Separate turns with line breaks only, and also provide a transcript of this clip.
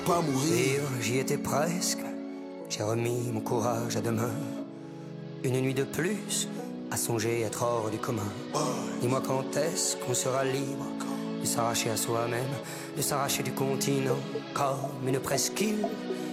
Pas mourir.
Vivre, j'y étais presque. J'ai remis mon courage à demain. Une nuit de plus à songer être hors du commun. Dis-moi quand est-ce qu'on sera libre de s'arracher à soi-même, de s'arracher du continent comme une presqu'île